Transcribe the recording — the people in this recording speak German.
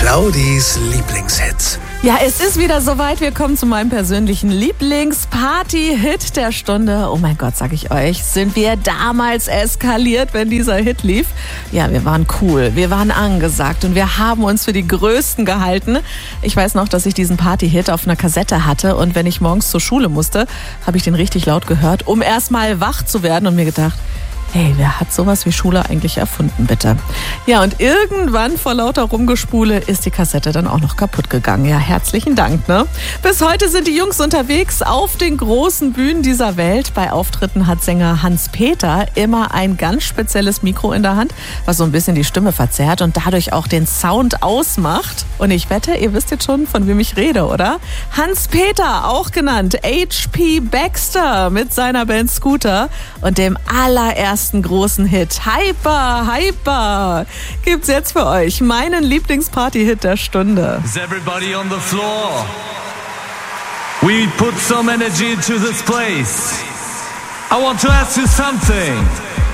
Claudis Lieblingshits. Ja, es ist wieder soweit. Wir kommen zu meinem persönlichen Lieblingsparty-Hit der Stunde. Oh mein Gott, sag ich euch, sind wir damals eskaliert, wenn dieser Hit lief. Ja, wir waren cool, wir waren angesagt und wir haben uns für die Größten gehalten. Ich weiß noch, dass ich diesen Party-Hit auf einer Kassette hatte und wenn ich morgens zur Schule musste, habe ich den richtig laut gehört, um erstmal wach zu werden und mir gedacht, hey, wer hat sowas wie Schule eigentlich erfunden, bitte? Ja, und irgendwann vor lauter Rumgespule ist die Kassette dann auch noch kaputt gegangen. Ja, herzlichen Dank, ne? Bis heute sind die Jungs unterwegs auf den großen Bühnen dieser Welt. Bei Auftritten hat Sänger Hans-Peter immer ein ganz spezielles Mikro in der Hand, was so ein bisschen die Stimme verzerrt und dadurch auch den Sound ausmacht. Und ich wette, ihr wisst jetzt schon, von wem ich rede, oder? Hans-Peter, auch genannt H.P. Baxter mit seiner Band Scooter und dem allerersten großen Hit Hyper, Hyper gibt's jetzt für euch, meinen Lieblingsparty-Hit der Stunde. Is everybody on the floor? We put some energy into this place. I want to ask you something.